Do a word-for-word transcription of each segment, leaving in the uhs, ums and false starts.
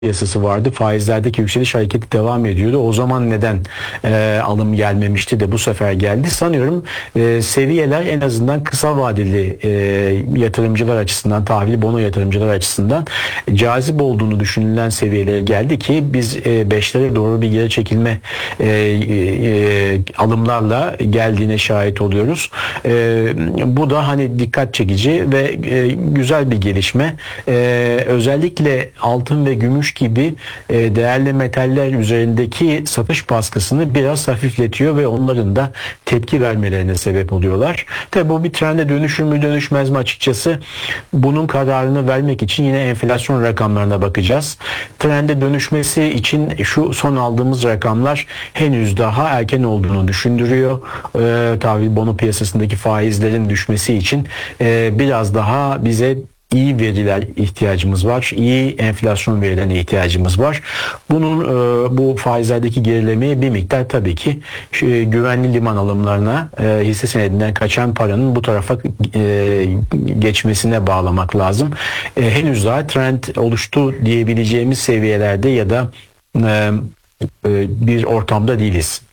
piyasası vardı. Faizlerdeki yükseliş hareketi devam ediyordu. O zaman neden e, alım gelmemişti de bu sefer geldi? Sanıyorum e, seviyeler en azından kısa vadeli e, yatırımcılar açısından, tahvil bono yatırımcılar açısından cazip olduğunu düşünülen seviyelere geldi ki biz e, beşlere doğru bir geri çekilme e, e, alımlarla geldiğine şahit oluyoruz. E, bu da hani dikkat çekici ve e, güzel bir gelişme. E, özellikle altın ve gümüş gibi e, değerli metaller üzerindeki satış baskısını biraz hafifletiyor ve onların da tepki vermelerine sebep oluyorlar. Tabi bu bir trende dönüşür mü dönüşmez mi açıkçası bunun kararını vermek için yine enflasyon rakamlarına bakacağız. Trende dönüşmesi için şu son aldığımız rakamlar henüz daha erken olduğunu düşündürüyor. E, tahvil bono piyasasındaki faizlerin düşmesi için e, biraz daha bize İyi veriler ihtiyacımız var. İyi enflasyon verilerine ihtiyacımız var. Bunun e, bu faizlerdeki gerilemeyi bir miktar tabii ki e, güvenli liman alımlarına e, hisse senedinden kaçan paranın bu tarafa e, geçmesine bağlamak lazım. E, henüz daha trend oluştu diyebileceğimiz seviyelerde ya da e, e, bir ortamda değiliz.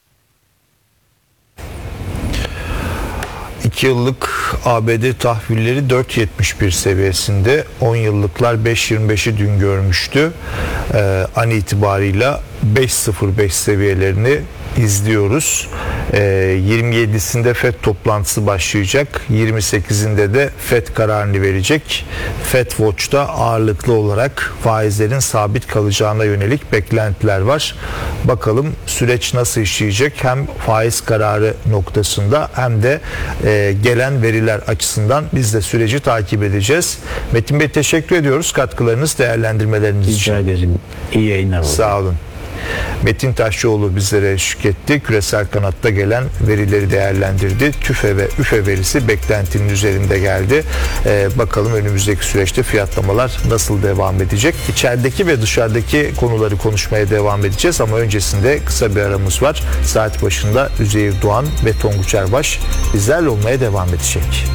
iki yıllık A B D tahvilleri dört yetmiş bir seviyesinde, on yıllıklar beş yirmi beşi dün görmüştü. Ee, an itibarıyla beş sıfır beş seviyelerini izliyoruz. Ee, yirmi yedisinde FED toplantısı başlayacak. yirmi sekizinde de FED kararını verecek. FED Watch'ta ağırlıklı olarak faizlerin sabit kalacağına yönelik beklentiler var. Bakalım süreç nasıl işleyecek? Hem faiz kararı noktasında hem de e, gelen veriler açısından biz de süreci takip edeceğiz. Metin Bey, teşekkür ediyoruz katkılarınız, değerlendirmeleriniz için. Rica ederim. İyi yayınlar olsun. Sağ olun. Metin Taşçıoğlu bizlere eşlik etti. Küresel kanatta gelen verileri değerlendirdi. TÜFE ve ÜFE verisi beklentinin üzerinde geldi. Ee, bakalım önümüzdeki süreçte fiyatlamalar nasıl devam edecek? İçerideki ve dışarıdaki konuları konuşmaya devam edeceğiz ama öncesinde kısa bir aramız var. Saat başında Üzeyir Doğan ve Tonguç Erbaş bizlerle olmaya devam edecek.